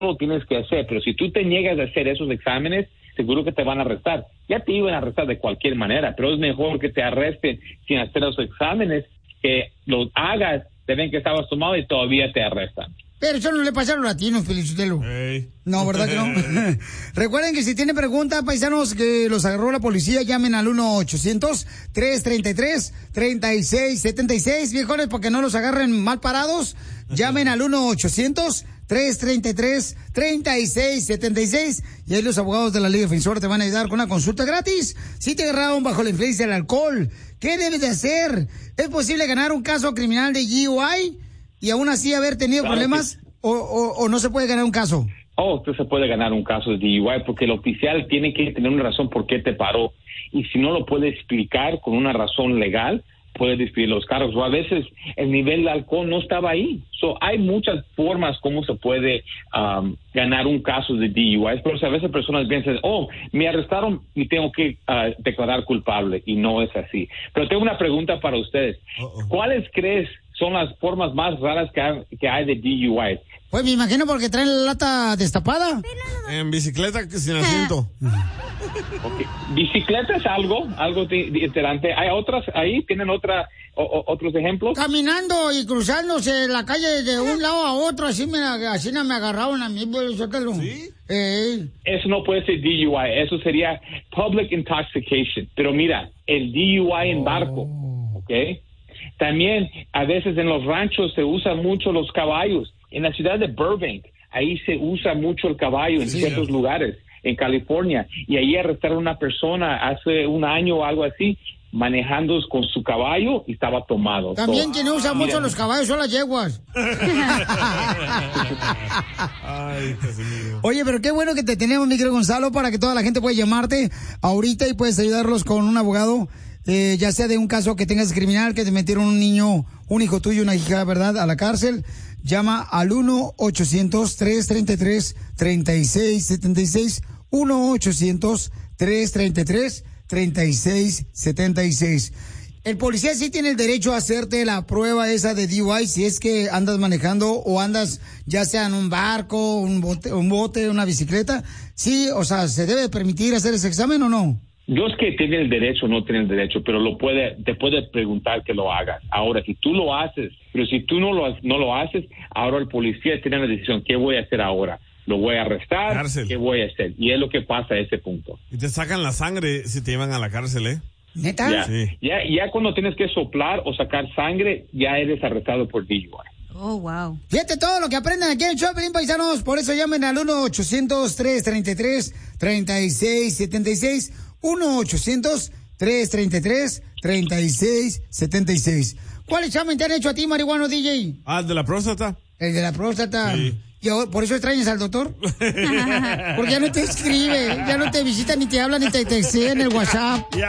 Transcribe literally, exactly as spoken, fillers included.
lo tienes que hacer, pero si tú te niegas a hacer esos exámenes, seguro que te van a arrestar. Ya te iban a arrestar de cualquier manera, pero es mejor que te arresten sin hacer los exámenes, que los hagas, te ven que estabas tomado y todavía te arrestan. Pero eso no le pasa a los latinos, Felicitelo. Hey. No, ¿verdad que no? Recuerden que si tienen preguntas, paisanos, que los agarró la policía, llamen al uno ochocientos, tres treinta y tres, treinta y seis setenta y seis, viejones, porque no los agarren mal parados. Llamen al uno ochocientos, tres treinta y tres, treinta y seis setenta y seis y ahí los abogados de la Liga Defensora te van a ayudar con una consulta gratis. Si te agarraron bajo la influencia del alcohol, ¿qué debes de hacer? ¿Es posible ganar un caso criminal de D U I y aún así haber tenido Claro problemas o, o, o no se puede ganar un caso? Oh, usted se puede ganar un caso de D U I porque el oficial tiene que tener una razón por qué te paró. Y si no lo puede explicar con una razón legal, puede despedir los cargos. O a veces el nivel de alcohol no estaba ahí. So, hay muchas formas como se puede um, ganar un caso de D U I. Pero a veces personas piensan, oh, me arrestaron y tengo que uh, declarar culpable. Y no es así. Pero tengo una pregunta para ustedes. Uh-oh. ¿Cuáles crees son las formas más raras que hay, que hay de D U I? Pues me imagino porque traen la lata destapada. En bicicleta sin asiento. Okay. Bicicleta es algo, algo diferente. ¿Hay otras ahí? ¿Tienen otra, o, o, otros ejemplos? Caminando y cruzándose la calle de un lado a otro, así me, así me agarraron a mí. ¿Sí? Eh. Eso no puede ser D U I, eso sería Public Intoxication. Pero mira, el D U I en barco, ¿ok? También a veces en los ranchos se usan mucho los caballos. En la ciudad de Burbank, ahí se usa mucho el caballo en sí, ciertos yeah. lugares, en California. Y ahí arrestaron a una persona hace un año o algo así, manejando con su caballo y estaba tomado. También so, quien usa ah, mucho mira. los caballos son las yeguas. Ay, Oye, pero qué bueno que te tenemos, mi querido Gonzalo, para que toda la gente pueda llamarte ahorita y puedes ayudarlos con un abogado. Eh, ya sea de un caso que tengas criminal, que te metieron un niño, un hijo tuyo, una hija, ¿verdad?, a la cárcel. Llama al uno ochocientos, tres treinta y tres, treinta y seis setenta y seis, uno ochocientos, tres treinta y tres, treinta y seis setenta y seis. El policía sí tiene el derecho a hacerte la prueba esa de D U I si es que andas manejando o andas ya sea en un barco, un bote, un bote, una bicicleta. Sí, o sea, ¿se debe permitir hacer ese examen o no? No es que tiene el derecho o no tiene el derecho, pero lo puede, te puede preguntar que lo hagas. Ahora, si tú lo haces, pero si tú no lo, no lo haces, ahora el policía tiene la decisión, ¿qué voy a hacer ahora? ¿Lo voy a arrestar? Cárcel. ¿Qué voy a hacer? Y es lo que pasa a ese punto. Y te sacan la sangre si te llevan a la cárcel, ¿eh? ¿Neta? Ya, sí. ya, ya cuando tienes que soplar o sacar sangre, ya eres arrestado por D U I. Oh, wow. Fíjate todo lo que aprenden aquí en el show, Pelín, paisanos. Por eso llamen al uno ochocientos, tres treinta y tres, treinta y seis setenta y seis. uno ochocientos, tres treinta y tres, treinta y seis setenta y seis. ¿Cuál examen te han hecho a ti, marihuano D J? Ah, ¿el de la próstata? El de la próstata. Sí. ¿Y ahora, por eso extrañas al doctor? Porque ya no te escribe, ya no te visita, ni te habla, ni te textea en el WhatsApp.